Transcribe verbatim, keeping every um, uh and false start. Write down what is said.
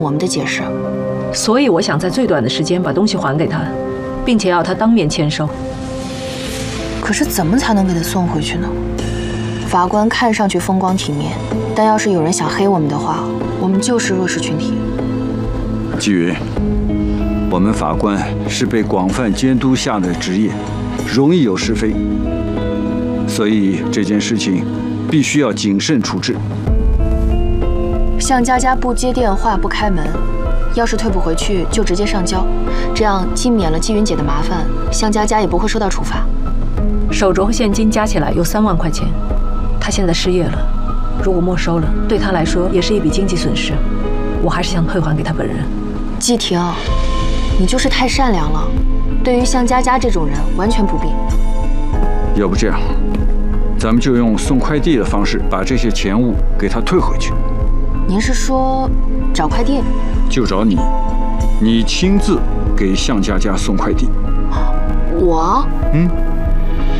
我们的解释。 所以我想在最短的时间把东西还给他，并且要他当面签收。 可是怎么才能给他送回去呢？法官看上去风光体面，但要是有人想黑我们的话，我们就是弱势群体。 纪云，我们法官是被广泛监督下的职业，容易有是非，所以这件事情必须要谨慎处置。 向佳佳不接电话不开门，要是退不回去就直接上交，这样既免了纪云姐的麻烦，向佳佳也不会受到处罚。 手镯和现金加起来有三万块钱，他现在失业了，如果没收了，对他来说也是一笔经济损失。我还是想退还给他本人。 季婷，你就是太善良了，对于向佳佳这种人完全不必。 要不这样，咱们就用送快递的方式把这些钱物给他退回去。 您是说找快递？ 就找你，你亲自给向佳佳送快递。 我？ 嗯。